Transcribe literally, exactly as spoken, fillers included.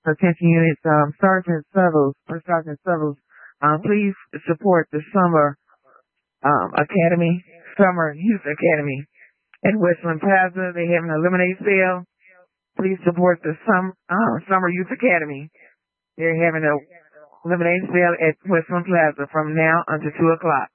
attention units, um, Sergeant Sevels, First Sergeant Sevels, um, please support the summer um, academy, summer youth academy at Westland Plaza. They have an lemonade sale. Please support the sum, uh, summer youth academy. They're having a lemonade sale at Westland Plaza from now until two o'clock.